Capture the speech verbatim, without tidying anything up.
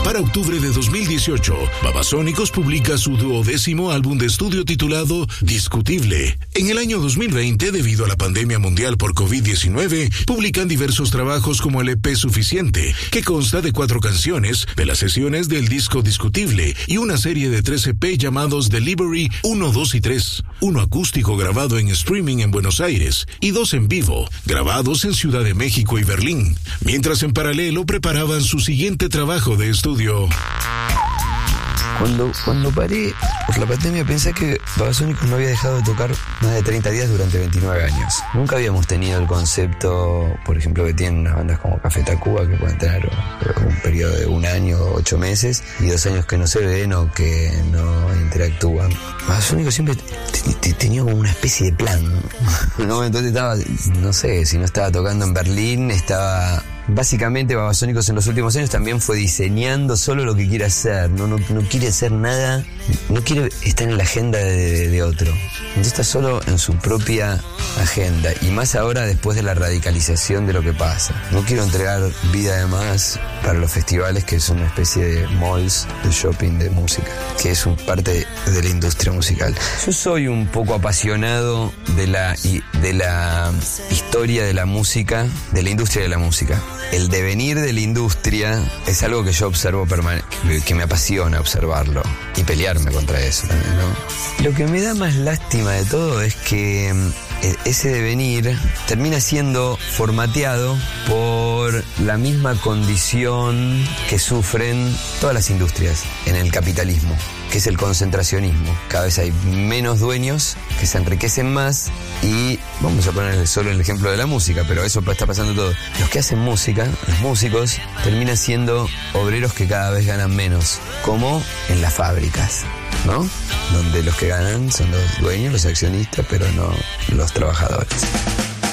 Para octubre de dos mil dieciocho, Babasónicos publica su duodécimo álbum de estudio titulado Discutible. En el año dos mil veinte, debido a la pandemia mundial por covid diecinueve, publican diversos trabajos como el E P Suficiente, que consta de cuatro canciones de las sesiones del disco Discutible y una serie de tres E P llamados Delivery uno, dos y tres, uno acústico grabado en streaming en Buenos Aires y dos en vivo, grabados en Ciudad de México y Berlín, mientras en paralelo preparaban su siguiente trabajo de estudio. Cuando, cuando paré por la pandemia pensé que Babasónicos no había dejado de tocar más de treinta días durante veintinueve años. Nunca habíamos tenido el concepto, por ejemplo, que tienen unas bandas como Café Tacuba, que pueden tener un periodo de un año, ocho meses, y dos años que no se ven o que no interactúan. Babasónicos siempre t- t- tenía como una especie de plan, ¿no? Entonces estaba, no sé, si no estaba tocando en Berlín, estaba... Básicamente Babasónicos en los últimos años también fue diseñando solo lo que quiere hacer, no, no, no quiere hacer nada, no quiere estar en la agenda de, de otro. Entonces está solo en su propia agenda, y más ahora después de la radicalización de lo que pasa. No quiero entregar vida de más para los festivales, que son una especie de malls de shopping de música, que es un parte de la industria musical. Yo soy un poco apasionado de la, de la historia de la música, de la industria de la música. El devenir de la industria es algo que yo observo permanentemente, que me apasiona observarlo y pelearme contra eso también, ¿no? Lo que me da más lástima de todo es que ese devenir termina siendo formateado por la misma condición que sufren todas las industrias en el capitalismo, que es el concentracionismo. Cada vez hay menos dueños que se enriquecen más, y vamos a poner solo el ejemplo de la música, pero eso está pasando todo. Los que hacen música, los músicos, terminan siendo obreros que cada vez ganan menos, como en las fábricas, ¿no? Donde los que ganan son los dueños, los accionistas, pero no los trabajadores.